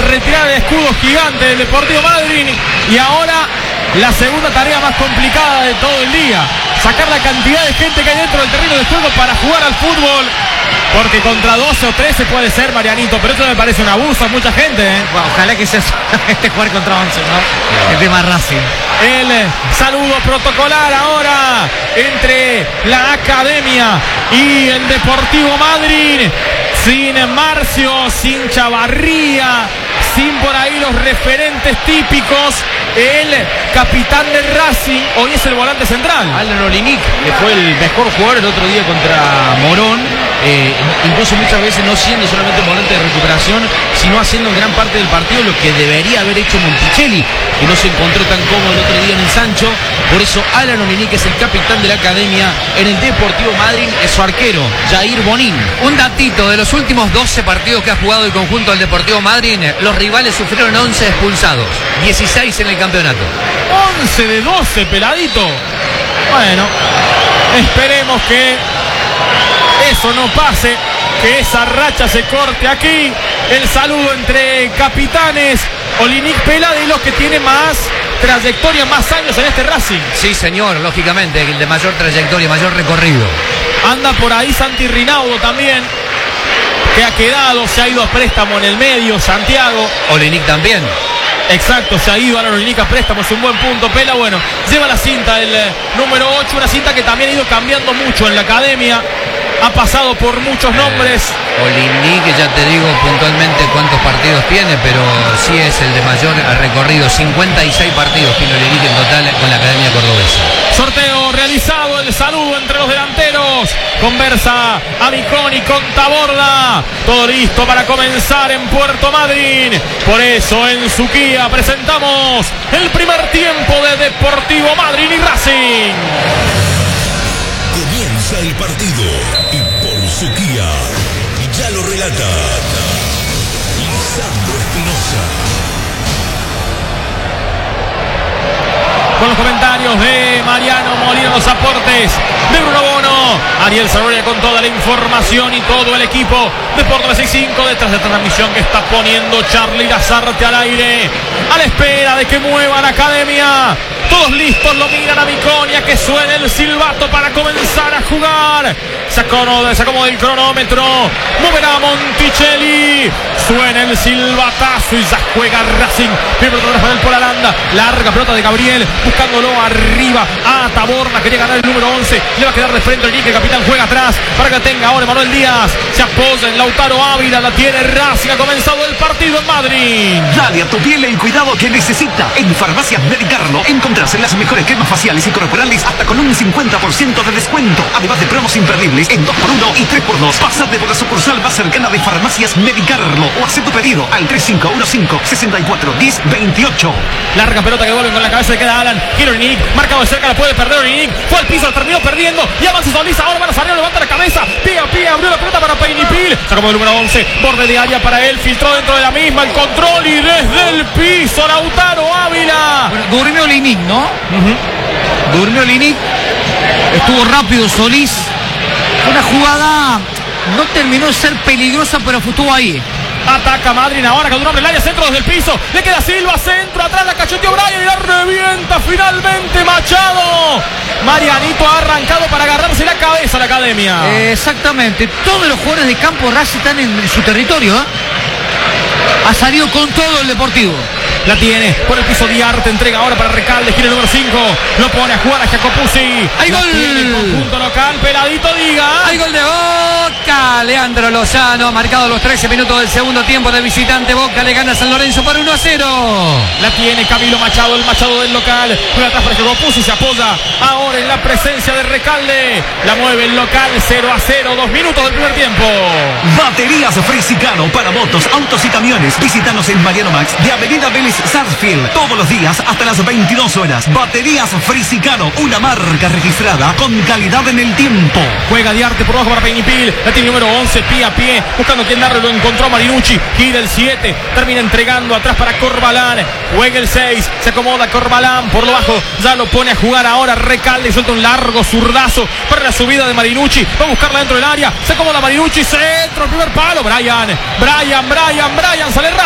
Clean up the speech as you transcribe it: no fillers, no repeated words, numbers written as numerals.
retirar el escudo gigante del Deportivo Madryn. Y ahora la segunda tarea más complicada de todo el día: sacar la cantidad de gente que hay dentro del terreno de juego para jugar al fútbol. Porque contra 12 o 13 puede ser, Marianito, pero eso me parece un abuso a mucha gente, ¿eh? Bueno, ojalá que sea jugar contra 11, ¿no? El tema Racing. El saludo protocolar ahora entre la Academia y el Deportivo Madryn. Sin Marcio, sin Chavarría, sin por ahí los referentes típicos. El capitán del Racing hoy es el volante central, Alan Olinic, que fue el mejor jugador el otro día contra Morón. Incluso muchas veces no siendo solamente volante de recuperación, sino haciendo en gran parte del partido lo que debería haber hecho Monticelli, que no se encontró tan cómodo el otro día en el Sancho. Por eso Alan Olinic es el capitán de la Academia en el Deportivo Madryn, es su arquero, Jair Bonín. Un datito: de los últimos 12 partidos que ha jugado el conjunto del Deportivo Madryn, los rivales sufrieron 11 expulsados, 16 en el campeonato. 11 de 12, peladito. Bueno, esperemos que eso no pase, que esa racha se corte aquí. El saludo entre capitanes, Olinic, Pelada y los que tienen más trayectoria, más años en este Racing. Sí, señor, lógicamente, el de mayor trayectoria, mayor recorrido. Anda por ahí Santi Rinaudo también, que ha quedado, se ha ido a préstamo en el medio, Santiago. Olinic también. Exacto, se ha ido a la Olinic a préstamo, es un buen punto. Pela, bueno, lleva la cinta el número 8, una cinta que también ha ido cambiando mucho en la Academia. Ha pasado por muchos nombres. Olinic, ya te digo puntualmente cuántos partidos tiene, pero sí es el de mayor recorrido. 56 partidos tiene Olinic en total con la Academia Cordobesa. Sorteo realizado, el saludo entre los delanteros. Conversa Amiconi con Taborda. Todo listo para comenzar en Puerto Madryn. Por eso en su Kia presentamos el primer tiempo de Deportivo Madryn y Racing. Comienza el partido y por su Kia ya lo relata Lisandro Espinosa. Con los comentarios de Mariano Molina, los aportes de Bruno Bono, Ariel Sarroya con toda la información y todo el equipo de Porto 65 detrás de esta transmisión que está poniendo Charly Lazarte al aire, a la espera de que mueva la Academia. Todos listos, lo miran a Miconia, que suene el silbato para comenzar a jugar. Se acomoda el cronómetro, moverá Monticelli, suena el silbatazo y ya juega Racing. Primero para el Polalanda, larga pelota de Gabriel, buscándolo arriba a Taborda, quería ganar el número 11, le va a quedar de frente el Nick, el capitán juega atrás para que tenga ahora Manuel Díaz, se apoya en Lautaro Ávila, la tiene Racing, ha comenzado el partido en Madrid. Dale a tu piel el cuidado que necesita. En Farmacias Medicarlo encontrás las mejores cremas faciales y corporales hasta con un 50% de descuento, además de promos imperdibles en 2x1 y 3x2. Pásate por la sucursal más cercana de Farmacias Medicarlo o hace tu pedido al 3515-641028. Larga pelota que vuelve con la cabeza, le queda Alan, quiere Olinic, marcado de cerca, la puede perder Olinic, fue al piso, la terminó perdiendo y avanza Solís, ahora van a salir, levanta la cabeza, pie a pie, abrió la pelota para Peinipil, sacó el número 11, borde de área para él, filtró dentro de la misma, el control y desde el piso Lautaro Ávila. Bueno, durmió Olinic, ¿no? Durmió Olinic, estuvo rápido Solís. Una jugada, no terminó de ser peligrosa, pero estuvo ahí. Ataca Madryn ahora con un hombre en el área, centro desde el piso, le queda Silva, centro, atrás la cacheteó Brian y la revienta finalmente Machado. Marianito ha arrancado para agarrarse la cabeza a la Academia. Exactamente, todos los jugadores de campo Racing están en su territorio, ¿eh? Ha salido con todo el Deportivo. La tiene por el piso Diarte, entrega ahora para Recalde, gira el número 5, lo pone a jugar a Jacopuzzi. ¡Hay gol! Conjunto local, Peladito diga. ¡Hay gol de Boca! Leandro Lozano, marcado los 13 minutos del segundo tiempo de visitante. Boca le gana a San Lorenzo por 1-0. La tiene Camilo Machado, el Machado del local, juega atrás para Jacopuzzi, se apoya ahora en la presencia de Recalde. La mueve el local, 0-0, 2 minutos del primer tiempo. Baterías Frisicano para motos, autos y camiones. Visítanos en Mariano Max de Avenida Vélez Sarsfield, todos los días hasta las 22 horas. Baterías Frisicano, una marca registrada con calidad en el tiempo. Juega Diarte por abajo para Peinipil, la tiene número 11, pie a pie, buscando quien darle, lo encontró Marinucci, gira el 7, termina entregando atrás para Corbalán, juega el 6, se acomoda Corbalán por lo bajo, ya lo pone a jugar ahora Recalde y suelta un largo zurdazo para la subida de Marinucci, va a buscarla dentro del área, se acomoda Marinucci, centro, el primer palo, Brian, sale